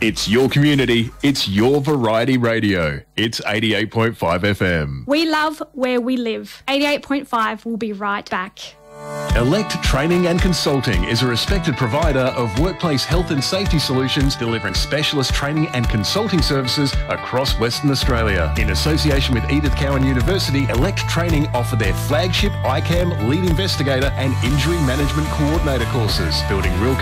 It's your community. It's your Variety Radio. It's 88.5 FM. We love where we live. 88.5 will be right back. Elect Training and Consulting is a respected provider of workplace health and safety solutions, delivering specialist training and consulting services across Western Australia. In association with Edith Cowan University, Elect Training offer their flagship ICAM Lead Investigator and Injury Management Coordinator courses, building real